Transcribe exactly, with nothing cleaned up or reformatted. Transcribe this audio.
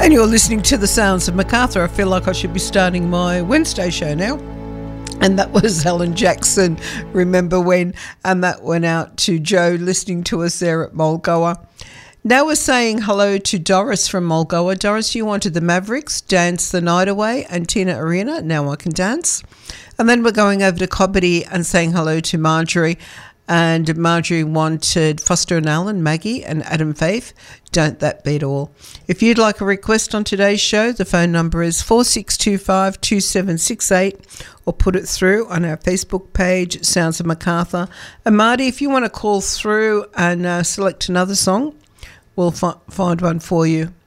And you're listening to The Sounds of Macarthur. I feel like I should be starting my Wednesday show now. And that was Helen Jackson, Remember When? And that went out to Joe listening to us there at Mulgoa. Now we're saying hello to Doris from Mulgoa. Doris, you wanted the Mavericks, Dance the Night Away, and Tina Arena, Now I Can Dance. And then we're going over to Cobbitty and saying hello to Marjorie. And Marjorie wanted Foster and Allen, Maggie and Adam Faith, Don't That Beat All. If you'd like a request on today's show, the phone number is four six two five, two seven six eight, or put it through on our Facebook page, Sounds of Macarthur. And Marty, if you want to call through and uh, select another song, we'll fi- find one for you.